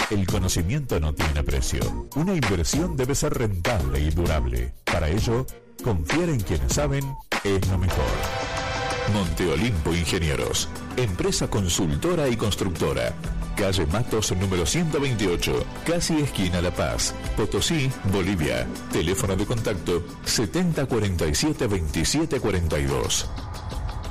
El conocimiento no tiene precio. Una inversión debe ser rentable y durable. Para ello, confiar en quienes saben es lo mejor. Monte Olimpo Ingenieros, empresa consultora y constructora. Calle Matos número 128, casi esquina La Paz, Potosí, Bolivia. Teléfono de contacto 7047-2742.